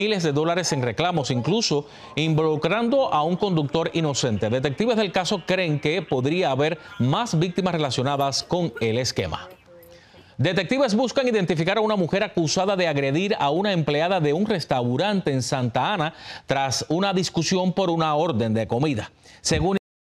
miles de dólares en reclamos, incluso involucrando a un conductor inocente. Detectives del caso creen que podría haber más víctimas relacionadas con el esquema. Detectives buscan identificar a una mujer acusada de agredir a una empleada de un restaurante en Santa Ana tras una discusión por una orden de comida. Según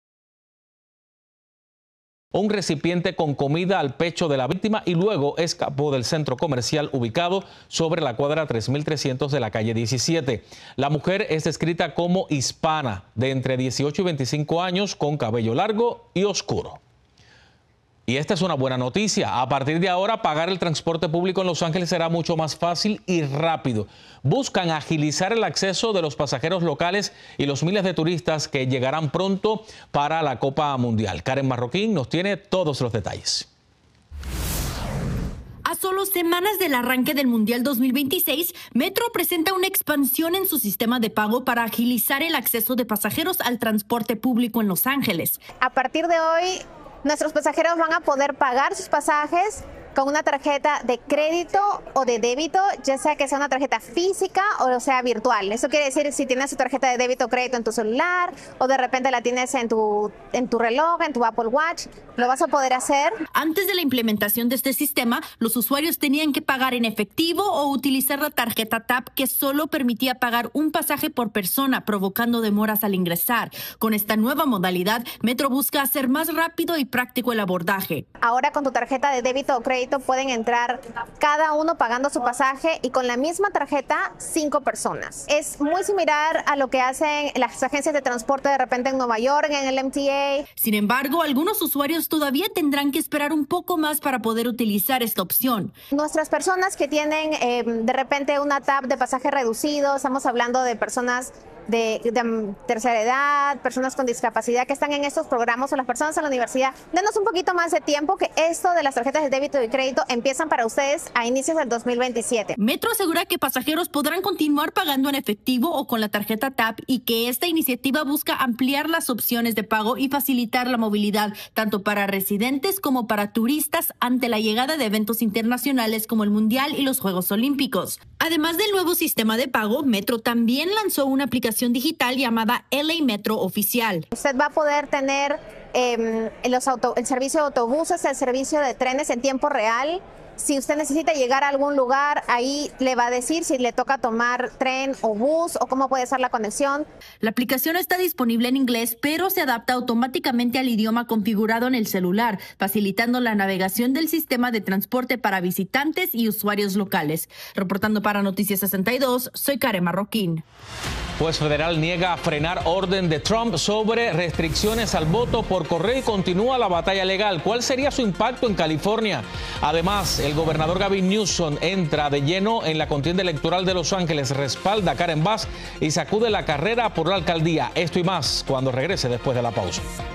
un recipiente con comida al pecho de la víctima y luego escapó del centro comercial ubicado sobre la cuadra 3300 de la calle 17. La mujer es descrita como hispana, de entre 18 y 25 años, con cabello largo y oscuro. Y esta es una buena noticia. A partir de ahora, pagar el transporte público en Los Ángeles será mucho más fácil y rápido. Buscan agilizar el acceso de los pasajeros locales y los miles de turistas que llegarán pronto para la Copa Mundial. Karen Marroquín nos tiene todos los detalles. A solo semanas del arranque del Mundial 2026, Metro presenta una expansión en su sistema de pago para agilizar el acceso de pasajeros al transporte público en Los Ángeles. A partir de hoy, nuestros pasajeros van a poder pagar sus pasajes con una tarjeta de crédito o de débito, ya sea que sea una tarjeta física o sea virtual. Eso quiere decir si tienes tu tarjeta de débito o crédito en tu celular o de repente la tienes en tu reloj, en tu Apple Watch, lo vas a poder hacer. Antes de la implementación de este sistema, los usuarios tenían que pagar en efectivo o utilizar la tarjeta TAP, que solo permitía pagar un pasaje por persona, provocando demoras al ingresar. Con esta nueva modalidad, Metro busca hacer más rápido y práctico el abordaje. Ahora con tu tarjeta de débito o crédito pueden entrar cada uno pagando su pasaje y con la misma tarjeta 5 personas. Es muy similar a lo que hacen las agencias de transporte de repente en Nueva York, en el MTA. Sin embargo, algunos usuarios todavía tendrán que esperar un poco más para poder utilizar esta opción. Nuestras personas que tienen de repente una TAP de pasaje reducido, estamos hablando de personas de tercera edad, personas con discapacidad que están en estos programas o las personas en la universidad, denos un poquito más de tiempo, que esto de las tarjetas de débito y crédito empiezan para ustedes a inicios del 2027. Metro asegura que pasajeros podrán continuar pagando en efectivo o con la tarjeta TAP y que esta iniciativa busca ampliar las opciones de pago y facilitar la movilidad tanto para residentes como para turistas ante la llegada de eventos internacionales como el Mundial y los Juegos Olímpicos. Además del nuevo sistema de pago, Metro también lanzó una aplicación digital llamada LA Metro Oficial. Usted va a poder tener el servicio de autobuses, el servicio de trenes en tiempo real. Si usted necesita llegar a algún lugar, ahí le va a decir si le toca tomar tren o bus o cómo puede ser la conexión. La aplicación está disponible en inglés, pero se adapta automáticamente al idioma configurado en el celular, facilitando la navegación del sistema de transporte para visitantes y usuarios locales. Reportando para Noticias 62, soy Karen Marroquín. Juez federal niega frenar orden de Trump sobre restricciones al voto por correo y continúa la batalla legal. ¿Cuál sería su impacto en California? Además, el gobernador Gavin Newsom entra de lleno en la contienda electoral de Los Ángeles, respalda a Karen Bass y sacude la carrera por la alcaldía. Esto y más cuando regrese después de la pausa.